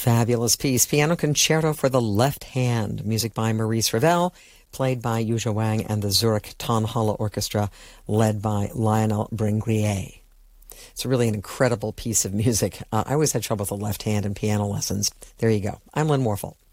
Fabulous piece. Piano Concerto for the Left Hand. Music by Maurice Ravel, played by Yuzha Wang and the Zurich Tonhalle Orchestra, led by Lionel Bringrier. It's really an incredible piece of music. I always had trouble with the left hand in piano lessons. There you go. I'm Lynn Warfel.